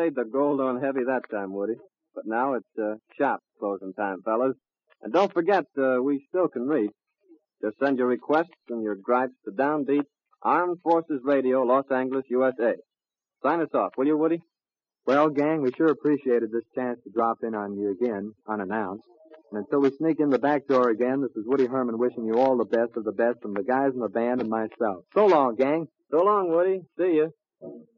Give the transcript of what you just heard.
laid the gold on heavy that time, Woody. But now it's shop closing time, fellas. And don't forget, we still can reach. Just send your requests and your gripes to Downbeat, Armed Forces Radio, Los Angeles, USA. Sign us off, will you, Woody? Well, gang, we sure appreciated this chance to drop in on you again, unannounced. And until we sneak in the back door again, this is Woody Herman wishing you all the best of the best from the guys in the band and myself. So long, gang. So long, Woody. See you.